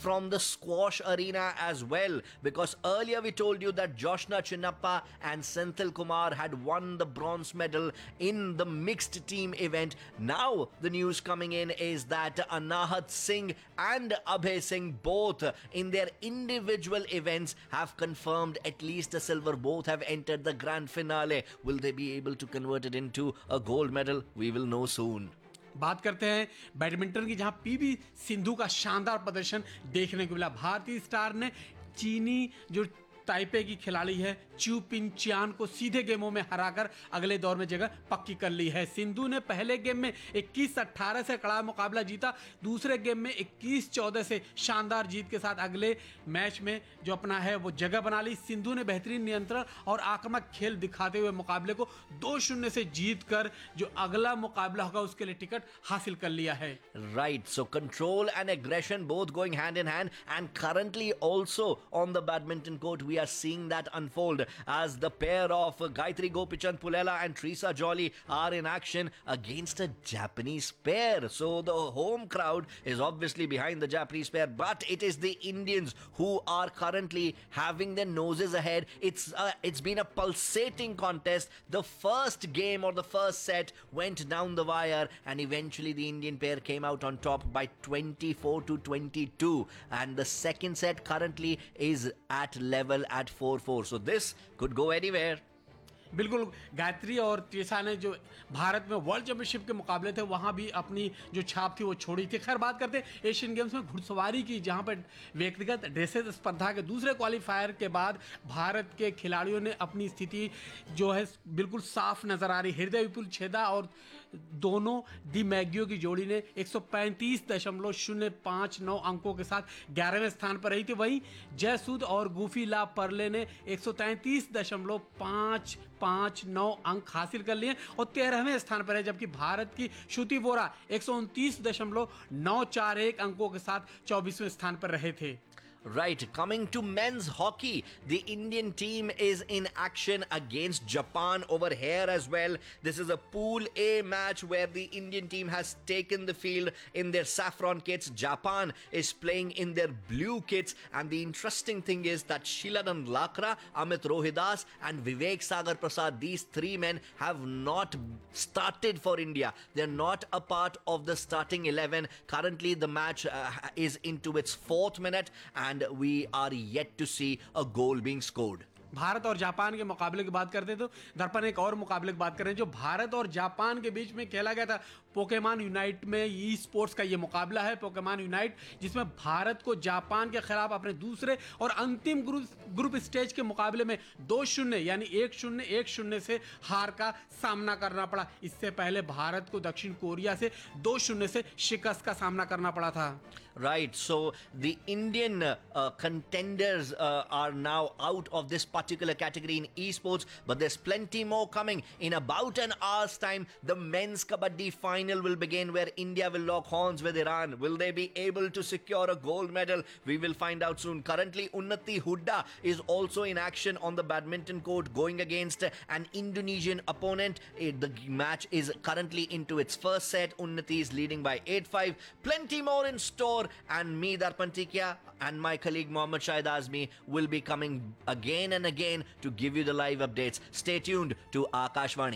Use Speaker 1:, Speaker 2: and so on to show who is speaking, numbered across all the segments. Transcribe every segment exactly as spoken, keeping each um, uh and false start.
Speaker 1: from the squash arena as well, because earlier we told you that Joshna Chinnappa and Senthil Kumar had won the bronze medal in the mixed team event. Now the news coming in is that Anahat Singh and Abhay Singh, both in their individual events, have confirmed at least a silver. Both have entered the grand finale. Will they be able to convert it into a gold medal? We will know soon.
Speaker 2: बात करते हैं badminton की, जहां PV Sindhu का शानदार प्रदर्शन देखने को मिला। भारतीय स्टार ने चीनी जो ताइपे की खिलाड़ी है च्यू पिन चियान को सीधे गेमों में हराकर अगले दौर में जगह पक्की कर ली है। सिंधु ने पहले गेम में इक्कीस अठारह से कड़ा मुकाबला जीता, दूसरे गेम में इक्कीस चौदह से शानदार जीत के साथ अगले मैच में जो अपना है वो जगह बना ली। सिंधु ने बेहतरीन नियंत्रण और आक्रामक खेल दिखाते हुए मुकाबले को दो शून्य से जीत कर जो अगला मुकाबला होगा उसके लिए टिकट हासिल कर लिया है।
Speaker 1: Right, so control and aggression both going hand in hand, and currently also on the badminton court we are seeing that unfold as the pair of Gayatri Gopichand Pulela and Teresa Jolly are in action against a Japanese pair. So the home crowd is obviously behind the Japanese pair, but it is the Indians who are currently having their noses ahead. It's uh, it's been a pulsating contest. The first game or the first set went down the wire, and eventually the Indian pair came out on top by twenty-four to twenty-two, and the second set currently is at level at four four. So this could go anywhere.
Speaker 2: बिल्कुल, गायत्री और त्रिशा ने जो भारत में world championship के मुकाबले थे वहां भी अपनी जो छाप थी वो छोड़ी थी। खैर, बात करते हैं एशियन गेम्स में घुड़सवारी की, जहां पर व्यक्तिगत ड्रेसेस स्पर्धा के दूसरे क्वालिफायर के बाद भारत के खिलाड़ियों ने अपनी स्थिति जो है बिल्कुल साफ नजर आ रही। हृदय विपुल छेदा और दोनों डी मैगियो की जोड़ी ने एक सौ पैंतीस दशमलव शून्य पाँच नौ अंकों के साथ ग्यारहवें स्थान पर रही थी। वहीं जयसूद और गुफी ला परले ने एक सौ तैंतीस दशमलव पाँच पाँच नौ अंक हासिल कर लिए और तेरहवें स्थान पर है, जबकि भारत की श्रुति वोरा एक सौ उनतीस दशमलव नौ चार एक अंकों के साथ चौबीसवें स्थान पर रहे थे।
Speaker 1: Right, coming to men's hockey, the Indian team is in action against Japan over here as well. This is a Pool A match where the Indian team has taken the field in their saffron kits. Japan is playing in their blue kits, and the interesting thing is that Shiladan Lakra, Amit Rohidas and Vivek Sagar Prasad, these three men have not started for India. They're not a part of the starting eleven. Currently the match uh, is into its fourth minute, and and we are yet to see a goal being scored.
Speaker 2: Bharat और Japan के मुकाबले की बात करते हैं तो दर्पण एक और मुकाबले की बात करें जो भारत और जापान के बीच में खेला गया था। पोकेमॉन यूनाइट में ई स्पोर्ट्स का ये मुकाबला है, पोकेमॉन यूनाइट, जिसमें भारत को जापान के खिलाफ अपने दूसरे और अंतिम ग्रुप ग्रुप स्टेज के मुकाबले में दो शून्य यानी एक शून्य एक शून्य से हार का सामना करना पड़ा। इससे पहले भारत को दक्षिण कोरिया से दो शून्य से शिकस्त का सामना करना पड़ा था।
Speaker 1: Right, so the Indian uh, contenders uh, are now out of this particular category in esports, but there's plenty more coming. In about an hour's time, the men's kabaddi final will begin, where India will lock horns with Iran. Will they be able to secure a gold medal? We will find out soon. Currently, Unnati Hooda is also in action on the badminton court, going against an Indonesian opponent. The match is currently into its first set. Unnati is leading by eight five. Plenty more in store, and me, Darpan Tikia, and my colleague Mohammad Shahid Azmi will be coming again and again to give you the live updates. Stay tuned to Akashvani.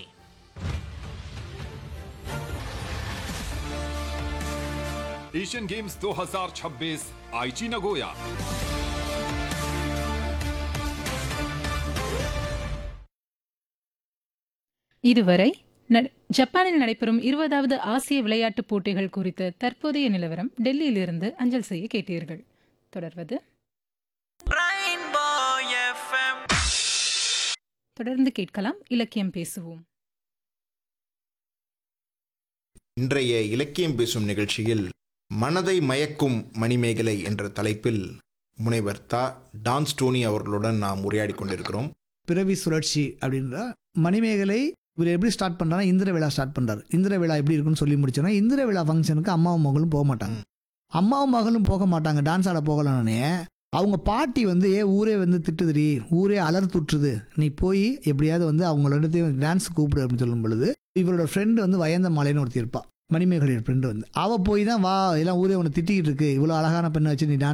Speaker 3: Asian games दो हज़ार छब्बीस आईची Nagoya.
Speaker 4: இதுவரை ஜப்பானில் நடைபெறும் இருபதாவது ஆசிய விளையாட்டுப் போட்டிகள் குறித்த தற்போதைய நிலவரம் டெல்லியிலிருந்து அஞ்சல் செய்ய கேட்டீர்கள். தொடர்வது தொடர்ந்து கேட்கலாம் இலக்கியம் பேசுவோம்.
Speaker 5: இன்றைய இலக்கியம் பேசும் நிகழ்ச்சியில் மனதை மயக்கும் மணிமேகலை என்ற தலைப்பில் முனைவர் தா டான் ஸ்டோனி அவர்களுடன் நாம் உரையாடி கொண்டிருக்கிறோம்.
Speaker 6: பிறவி சுழற்சி அப்படின்ற மணிமேகலை இவர் எப்படி ஸ்டார்ட் பண்ணுறாங்கன்னா இந்திர விழா ஸ்டார்ட் பண்ணுறாரு. இந்திர விழா எப்படி இருக்குன்னு சொல்லி முடிச்சோன்னா இந்திர விழா ஃபங்க்ஷனுக்கு அம்மாவும் மகளும் போக மாட்டாங்க. அம்மாவும் மகளும் போக மாட்டாங்க டான்ஸ் ஆட போகலான்னே அவங்க பாட்டி வந்து ஏ ஊரே வந்து திட்டுதுரி, ஊரே அலர்த்துட்டுருது, நீ போய் எப்படியாவது வந்து அவங்களோட டான்ஸ் கூப்பிடு அப்படின்னு சொல்லும் பொழுது இவரோட ஃப்ரெண்டு வந்து வயந்த மாலைன்னு ஒருத்தி இருப்பாள், மணிமேகலையோட ஃப்ரெண்டு வந்து அவள் போய் தான் வா எல்லாம் ஊரே உன்னை திட்டிக்கிட்டு இருக்கு, இவ்வளோ அழகான பெண்ணை வச்சு நீ டான்ஸ்